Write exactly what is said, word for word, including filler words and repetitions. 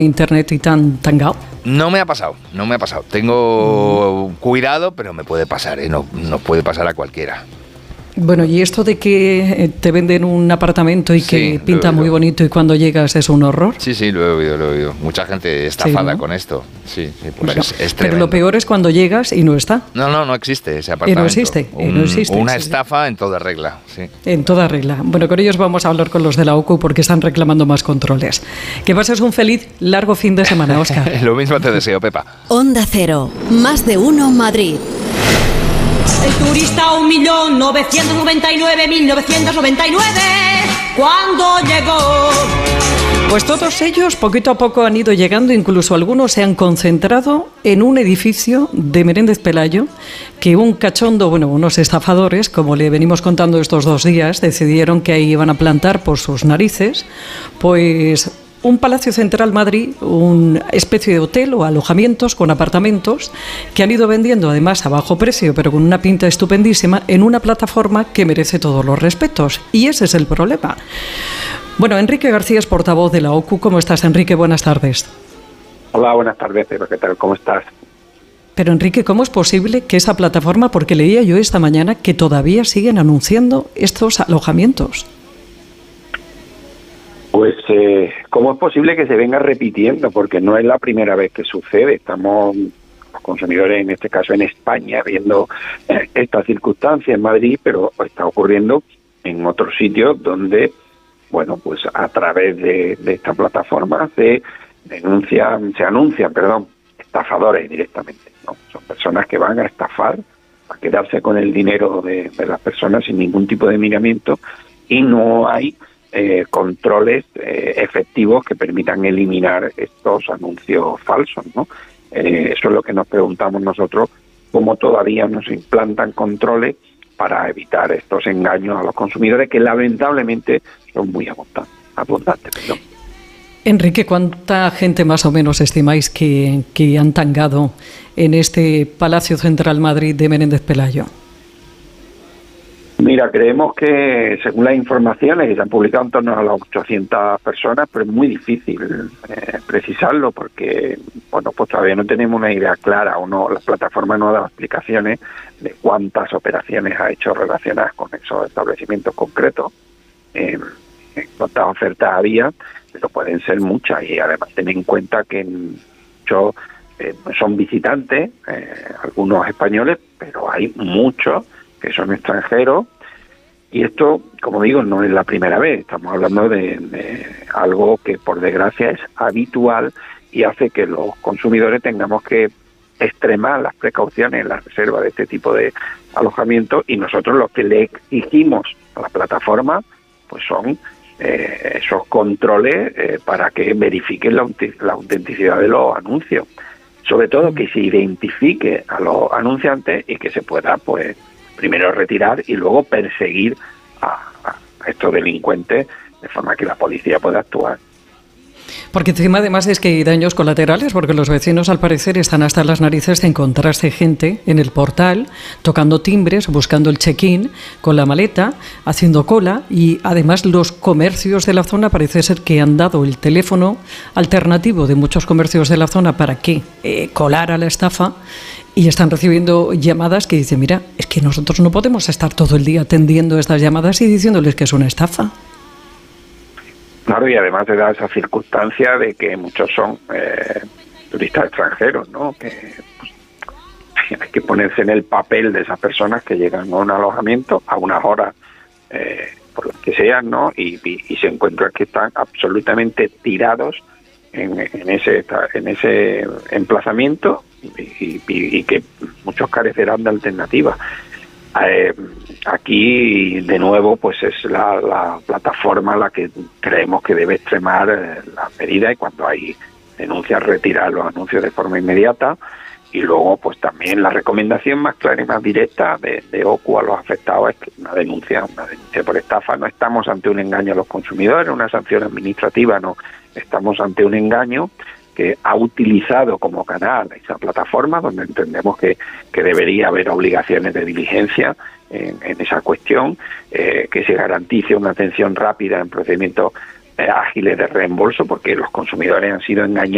Internet y tan tangado. No me ha pasado, no me ha pasado. Tengo mm. cuidado, pero me puede pasar, ¿eh? No, no puede pasar a cualquiera. Bueno, y esto de que te venden un apartamento y que sí, pinta muy bonito y cuando llegas es un horror. Sí, sí, lo he oído, lo he oído. Mucha gente estafada sí, ¿no? con esto. Sí, sí pues bueno, es, es pero lo peor es cuando llegas y no está. No, no, no existe ese apartamento. Y no existe, un, y no existe. Una sí, estafa sí. en toda regla, sí. En toda regla. Bueno, con ellos vamos a hablar con los de la O C U porque están reclamando más controles. Que pases un feliz, largo fin de semana, Óscar. Lo mismo te deseo, Pepa. Onda Cero, más de uno Madrid. El turista un millón novecientos noventa y nueve mil novecientos noventa y nueve cuando llegó. Pues todos ellos poquito a poco han ido llegando, incluso algunos se han concentrado en un edificio de Menéndez Pelayo que un cachondo, bueno, unos estafadores, como le venimos contando estos dos días, decidieron que ahí iban a plantar por sus narices, pues un Palacio Central Madrid, una especie de hotel o alojamientos con apartamentos que han ido vendiendo además a bajo precio, pero con una pinta estupendísima, en una plataforma que merece todos los respetos. Y ese es el problema. Bueno, Enrique García es portavoz de la O C U. ¿Cómo estás, Enrique? Buenas tardes. Hola, buenas tardes, Pedro. ¿Qué tal? ¿Cómo estás? Pero, Enrique, ¿cómo es posible que esa plataforma, porque leía yo esta mañana que todavía siguen anunciando estos alojamientos? Pues, eh, ¿cómo es posible que se venga repitiendo? Porque no es la primera vez que sucede. Estamos, los consumidores, en este caso en España, viendo eh, esta circunstancia en Madrid, pero está ocurriendo en otros sitios donde, bueno, pues a través de, de esta plataforma se denuncian, se anuncian, perdón, estafadores directamente, ¿no? Son personas que van a estafar, a quedarse con el dinero de, de las personas sin ningún tipo de miramiento y no hay Eh, controles eh, efectivos que permitan eliminar estos anuncios falsos, ¿no? Eh, eso es lo que nos preguntamos nosotros, cómo todavía no se implantan controles para evitar estos engaños a los consumidores que lamentablemente son muy abundantes. abundantes perdón. Enrique, ¿cuánta gente más o menos estimáis que, que han tangado en este Palacio Central Madrid de Menéndez Pelayo? Mira, creemos que según las informaciones que se han publicado en torno a las ochocientas personas, pero es muy difícil eh, precisarlo porque, bueno, pues todavía no tenemos una idea clara o no, las plataformas no dan explicaciones de cuántas operaciones ha hecho relacionadas con esos establecimientos concretos, eh, cuántas ofertas había, pero pueden ser muchas y además ten en cuenta que muchos eh, son visitantes, eh, algunos españoles, pero hay muchos que son extranjeros, y esto, como digo, no es la primera vez, estamos hablando de, de algo que por desgracia es habitual y hace que los consumidores tengamos que extremar las precauciones en la reserva de este tipo de alojamientos, y nosotros lo que le exigimos a la plataforma pues son eh, esos controles eh, para que verifiquen la, la autenticidad de los anuncios, sobre todo que se identifique a los anunciantes y que se pueda pues primero retirar y luego perseguir a, a estos delincuentes de forma que la policía pueda actuar. Porque encima además es que hay daños colaterales, porque los vecinos al parecer están hasta las narices de encontrarse gente en el portal, tocando timbres, buscando el check-in con la maleta, haciendo cola, y además los comercios de la zona parece ser que han dado el teléfono alternativo de muchos comercios de la zona para que eh, colara la estafa, y están recibiendo llamadas que dicen, mira, es que nosotros no podemos estar todo el día atendiendo estas llamadas y diciéndoles que es una estafa. Claro, y además se da esa circunstancia de que muchos son eh, turistas extranjeros, ¿no? Que pues, hay que ponerse en el papel de esas personas que llegan a un alojamiento a unas horas, eh, por las que sean, ¿no? Y, y, y se encuentran que están absolutamente tirados en, en ese en ese emplazamiento y, y, y que muchos carecerán de alternativas. Eh, aquí de nuevo pues es la, la plataforma la que creemos que debe extremar eh, la medida, y cuando hay denuncias retirar los anuncios de forma inmediata, y luego pues también la recomendación más clara y más directa de, de O C U a los afectados es que una denuncia, una denuncia por estafa. No estamos ante un engaño a los consumidores, una sanción administrativa, no, estamos ante un engaño que ha utilizado como canal esa plataforma, donde entendemos que, que debería haber obligaciones de diligencia en, en esa cuestión, eh, que se garantice una atención rápida en procedimientos eh, ágiles de reembolso, porque los consumidores han sido engañados